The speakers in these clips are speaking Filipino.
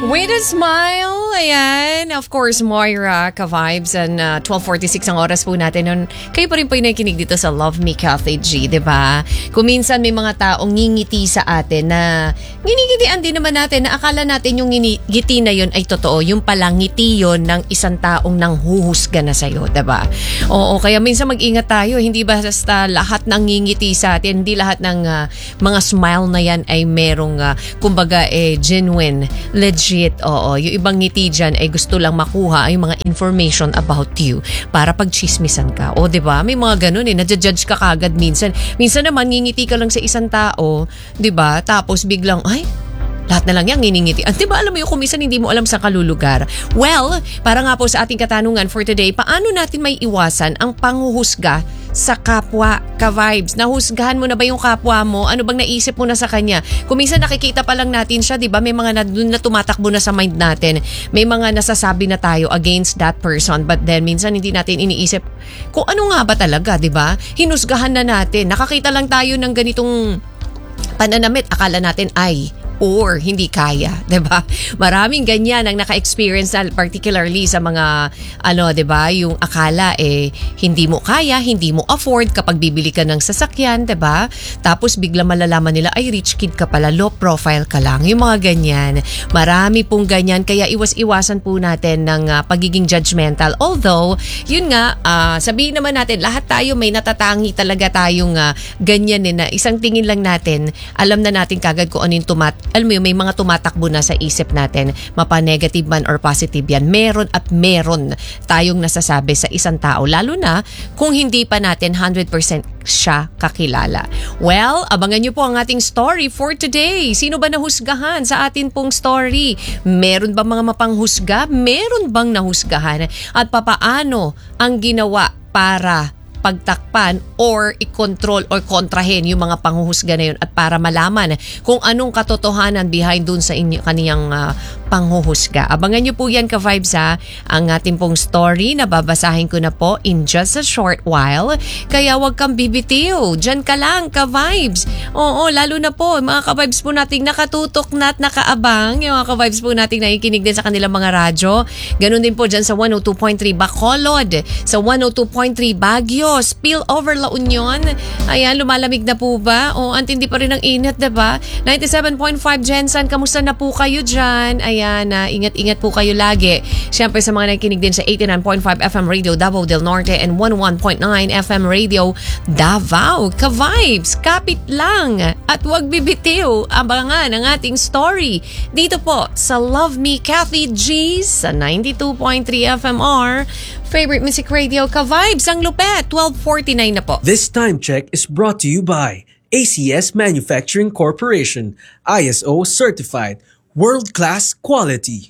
With a smile, ayan. Of course, Moira, ka-vibes, and 12:46 ang oras po natin. Nun, kayo pa rin po yung nakikinig dito sa Love Me Cafe G, diba? Kung minsan may mga taong ngingiti sa atin na nginigitian din naman natin na akala natin yung ngiti na yun ay totoo. Yung palang ngiti yun ng isang taong nanghuhusga na sa'yo, diba? Oo, kaya minsan mag-ingat tayo. Hindi basta lahat ng ngingiti sa atin, hindi lahat ng mga smile na yan ay merong, kumbaga, genuine, legit, oo. Yung ibang ngiti dyan ay gusto lang makuha ay mga information about you para pagchismisan ka. O, diba? May mga ganun nadjudge ka kagad minsan. Minsan naman, ngingiti ka lang sa isang tao, diba? Tapos biglang, ay, lahat na lang yan, nginingiti. At diba alam mo yung kumisan hindi mo alam sa kalulugar? Well, para nga po sa ating katanungan for today, paano natin may iwasan ang panghuhusga sa kapwa ka-vibes? Nahusgahan mo na ba yung kapwa mo? Ano bang naisip mo na sa kanya? Kung minsan nakikita pa lang natin siya, diba? May mga na tumatakbo na sa mind natin. May mga nasasabi na tayo against that person. But then, minsan hindi natin iniisip kung ano nga ba talaga, diba? Hinusgahan na natin. Nakakita lang tayo ng ganitong pananamit. Akala natin ay or hindi kaya, 'di ba? Maraming ganyan ang naka-experience na particularly sa mga 'di ba, yung akala hindi mo kaya, hindi mo afford kapag bibili ka ng sasakyan, 'di ba? Tapos bigla malalaman nila ay rich kid ka pala, low profile ka lang. Yung mga ganyan. Marami pong ganyan kaya iwas-iwasan po natin ng pagiging judgmental. Although, yun nga, sabihin naman natin lahat tayo may natatangi talaga tayong ganyan na isang tingin lang natin, alam na natin kagad kung ano yung alam mo yun, may mga tumatakbo na sa isip natin, mapa-negative man or positive yan. Meron at meron tayong nasasabi sa isang tao, lalo na kung hindi pa natin 100% siya kakilala. Well, abangan nyo po ang ating story for today. Sino ba nahusgahan sa atin pong story? Meron ba mga mapanghusga? Meron bang nahusgahan? At papaano ang ginawa para pagtakpan or i-control or kontrahin yung mga panghuhusga na yun at para malaman kung anong katotohanan behind dun sa kaniyang panghuhusga. Abangan nyo po yan ka-vibes ang ating pong story na babasahin ko na po in just a short while. Kaya wag kang bibitiw. Diyan ka lang ka-vibes. Oo, lalo na po mga ka-vibes po nating nakatutok na at nakaabang. Yung mga ka-vibes po nating nakikinig din sa kanilang mga radyo. Ganun din po dyan sa 102.3 Bacolod, sa 102.3 Baguio, Spillover La Union. Ayan, lumalamig na po ba? O, antindi pa rin ang init, diba? 97.5 Jensen, kamusta na po kayo dyan? Ayan, ingat-ingat po kayo lagi. Siyempre sa mga nakikinig din sa 89.5 FM Radio Davao del Norte and 11.9 FM Radio Davao. Ka-vibes, kapit lang at wag bibitiw. Abangan ang ating story dito po sa Love Me Cafe G sa 92.3 FMR. Favorite Music Radio, ka-vibes, ang lupet, 12:49 na po. This time check is brought to you by ACS Manufacturing Corporation, ISO certified, world-class quality.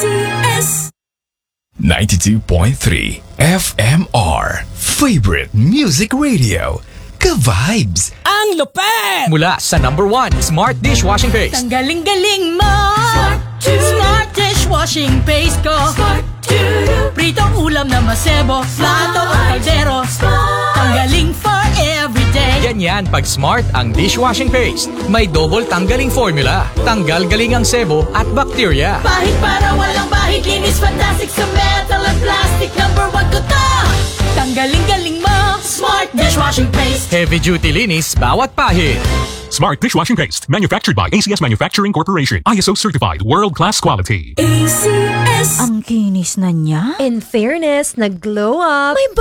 ACS 92.3 FMR, Favorite Music Radio, ka-vibes, ang lupet! Mula sa #1 Smart Dishwashing Paste. Ang galing-galing mo! Smart Dishwashing Paste ko! Pritong ulam na masebo, plato o kaldero. Tanggaling for everyday. Ganyan pag Smart ang dishwashing paste. May double tanggaling formula. Tanggal galing ang sebo at bacteria. Bahid para walang bahid, linis fantastic sa metal at plastic. #1 ko to! Tanggaling-galing mo, Smart Dishwashing Paste. Heavy duty linis bawat pahid. Smart Dishwashing Paste, manufactured by ACS Manufacturing Corporation, ISO certified, world-class quality. ACS. Ang kinis na niya. In fairness, nag-glow up. May